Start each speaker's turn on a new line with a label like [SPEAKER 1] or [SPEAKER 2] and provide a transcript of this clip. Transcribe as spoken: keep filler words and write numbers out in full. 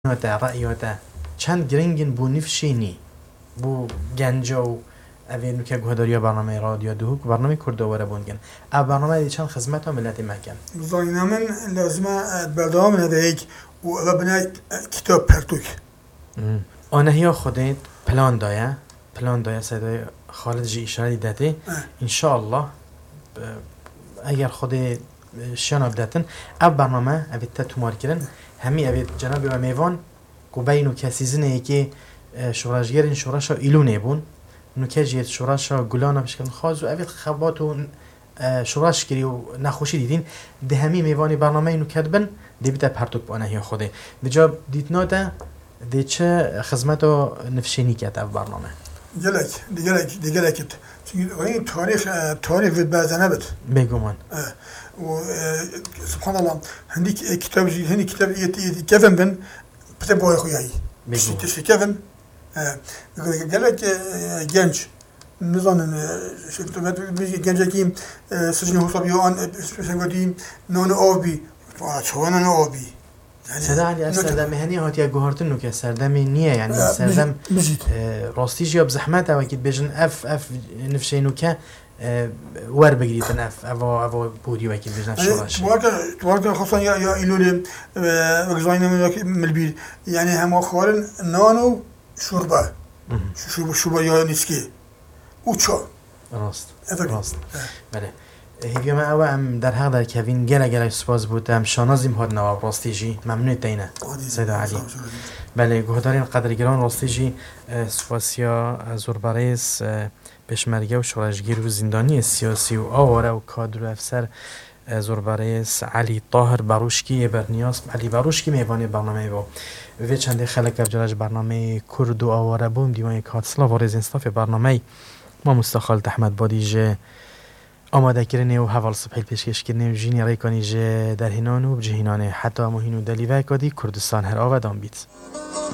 [SPEAKER 1] تا رأیاته چند گرینگن بو نفشینی بو گنجا و اوی نوکه گهداریا برنامه رادیو دوک برنامه کردواره بونگن او برنامه دی چند خدمت و ملت مکن
[SPEAKER 2] زاینا من لازمه بردام ندهیک و او بنای کتاب پرتوک
[SPEAKER 1] آنه هیا خودت پلان دایه پلان دایه سیدای خالد جی اشاره داده انشاءالله اگر خود شیان بداتن او برنامه اوی تا تومار کرن همی اوی جناب و میوان کو بینو کسی زنه که شوراشگرین شوراشا ایلونه بون نو که جیت شوراشا گلانا بشکن خواز و اوی خبات و شوراش کری و نخوشی دیدین ده همی میوانی برنامه اینو کدبن ده بیتا پرتوک بانه هی خوده ده جا دیتنا ده ده چه خدمت و نفشینی کرد او برنامه
[SPEAKER 2] گلک دیگلک دیگلکت چون این تاریخ تاریخ وید بعضا نبود
[SPEAKER 1] بگو من
[SPEAKER 2] و سبحان الله هندی کتاب جی هندی کتاب ایتی کفن بن بته باید خویایی
[SPEAKER 1] بگو
[SPEAKER 2] تشتی کفن گلک گنج نزانن شکلت بیشتر گنجی کیم سجن حسابی آن سنگودیم نان آبی چوان نان آبی
[SPEAKER 1] صدا علی از سردم هنی هاتی گوهرتن نو که سردم نیه یعنی سردم راستی جیاب زحمت او اکید بجن اف اف نفشینو که ور بگیریتن اف اوا اوا بودی و اکید بجن شورش
[SPEAKER 2] توارد توارد خاصا یا یا ایلول وگزاین ملبی یعنی هم خارن نانو شوربه شوربه شوربه یا نیسکی اوچا
[SPEAKER 1] راست راست بله هیچ ما او ام در حق در کوین گله گله سپاس بودم شانازیم هاد نواب راستیجی ممنون تینه سید علی بله گهدارین قدرگران راستیجی سپاسیا زورباریس پشمرگه و شورشگیر و زندانی سیاسی و آواره و کادر و افسر زورباریس علی طاهر باروشکی برنیاس علی باروشکی میوانی برنامه با و چند خلک ابجرج برنامه کرد و آواره بوم دیوان کاتسلا و رزنستاف برنامه ما مستخال احمد بادیجه آماده کردن و حوال صبح پیشکش کردن و جینی ریکانی جه در هنان و بجهینانه حتی مهینو دلیوه کادی کردستان هر آودان بیت